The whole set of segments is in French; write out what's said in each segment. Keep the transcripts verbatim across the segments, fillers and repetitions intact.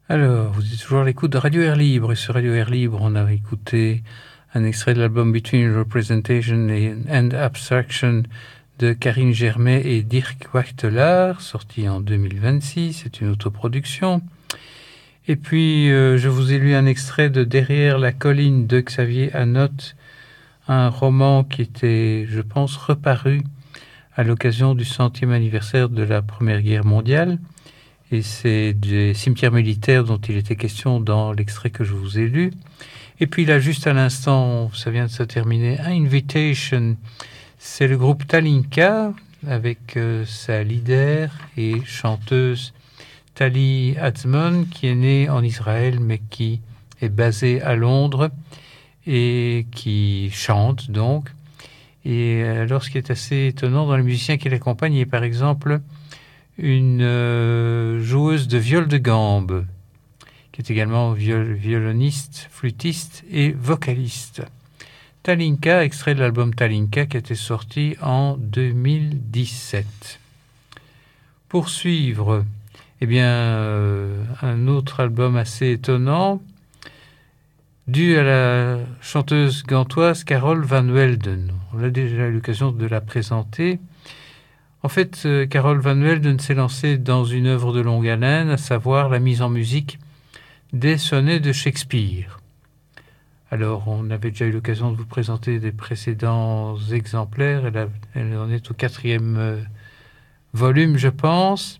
Alors, vous êtes toujours à l'écoute de Radio Air Libre, et sur Radio Air Libre, on a écouté un extrait de l'album Between Representation and Abstraction de Karine Germain et Dirk Wachtelaar, sorti en deux mille vingt-six, c'est une autoproduction. Et puis, euh, je vous ai lu un extrait de Derrière la colline de Xavier Hanotte, un roman qui était, je pense, reparu à l'occasion du centième anniversaire de la Première Guerre mondiale. Et c'est des cimetières militaires dont il était question dans l'extrait que je vous ai lu. Et puis là, juste à l'instant, ça vient de se terminer, Invitation, c'est le groupe Talinka, avec euh, sa leader et chanteuse Tali Atzmon, qui est née en Israël, mais qui est basée à Londres, et qui chante donc. Et alors, ce qui est assez étonnant dans les musiciens qui l'accompagnent, il y a par exemple une euh, joueuse de viol de gambe, qui est également viol- violoniste, flûtiste et vocaliste. Talinka, extrait de l'album Talinka, qui a été sorti en deux mille dix-sept. Pour suivre, eh bien, euh, un autre album assez étonnant, dû à la chanteuse gantoise Carole Van Welden. On a déjà eu l'occasion de la présenter. En fait, euh, Carole Van Welden s'est lancée dans une œuvre de longue haleine, à savoir la mise en musique des sonnets de Shakespeare. Alors, on avait déjà eu l'occasion de vous présenter des précédents exemplaires. Elle, a, elle en est au quatrième euh, volume, je pense.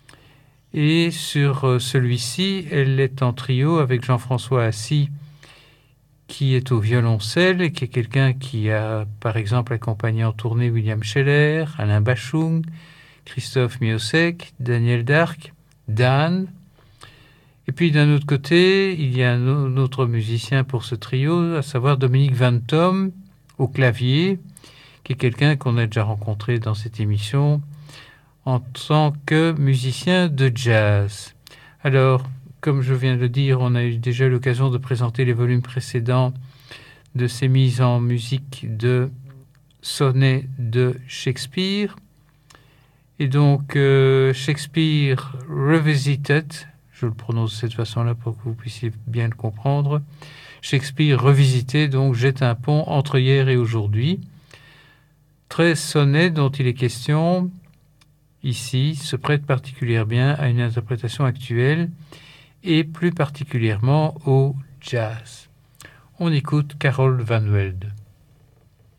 Et sur euh, celui-ci, elle est en trio avec Jean-François Assy, qui est au violoncelle et qui est quelqu'un qui a, par exemple, accompagné en tournée William Scheller, Alain Bachung, Christophe Miosek, Daniel Darc, Dan. Et puis d'un autre côté, il y a un autre musicien pour ce trio, à savoir Dominique Van Tom au clavier, qui est quelqu'un qu'on a déjà rencontré dans cette émission en tant que musicien de jazz. Alors, comme je viens de le dire, on a eu déjà l'occasion de présenter les volumes précédents de ces mises en musique de sonnets de Shakespeare. Et donc, euh, Shakespeare Revisited, je le prononce de cette façon-là pour que vous puissiez bien le comprendre. Shakespeare revisité, donc, jette un pont entre hier et aujourd'hui. treize sonnets dont il est question ici se prêtent particulièrement bien à une interprétation actuelle et plus particulièrement au jazz. On écoute Carole Van Welden.